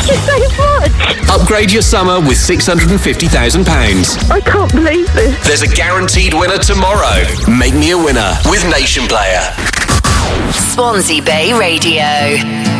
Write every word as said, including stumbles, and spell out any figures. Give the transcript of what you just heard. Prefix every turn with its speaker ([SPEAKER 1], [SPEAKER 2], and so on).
[SPEAKER 1] you so much.
[SPEAKER 2] Upgrade your summer with six hundred fifty thousand pounds.
[SPEAKER 1] I can't believe this.
[SPEAKER 2] There's a guaranteed winner tomorrow. Make me a winner with Nation Player.
[SPEAKER 3] Swansea Bay Radio.